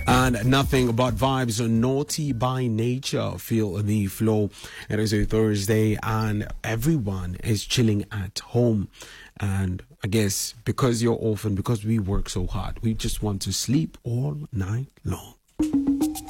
And nothing but vibes on Naughty by Nature. Feel the flow. It is a Thursday and everyone is chilling at home. And I guess because you're off and because we work so hard, we just want to sleep all night long.